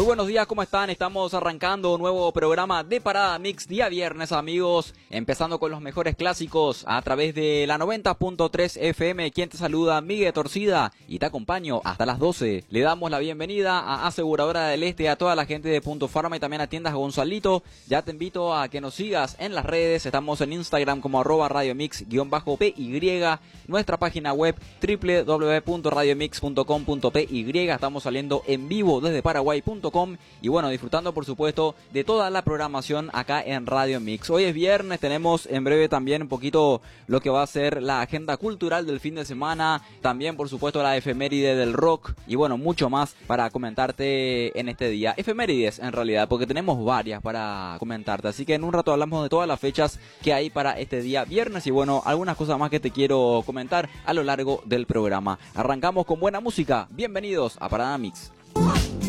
buenos días, ¿cómo están? Estamos arrancando un nuevo programa de Parada Mix día viernes, amigos. Empezando con los mejores clásicos a través de la 90.3 FM. Quien te saluda, Miguel Torcida, y te acompaño hasta las 12. Le damos la bienvenida a Aseguradora del Este, a toda la gente de Punto Farma y también a Tiendas Gonzalito. Ya te invito a que nos sigas en las redes. Estamos en Instagram como @radiomix_py. Nuestra página web www.radiomix.com.py. Estamos saliendo en vivo desde Paraguay.com y bueno, disfrutando por supuesto de toda la programación acá en Radio Mix. Hoy es viernes, tenemos en breve también un poquito lo que va a ser la agenda cultural del fin de semana, también por supuesto la efeméride del rock y bueno, mucho más para comentarte en este día. Efemérides en realidad, porque tenemos varias para comentarte, así que en un rato hablamos de todas las fechas que hay para este día viernes y bueno, algunas cosas más que te quiero comentar a lo largo del programa. Arrancamos con buena música, bienvenidos a Parada Mix.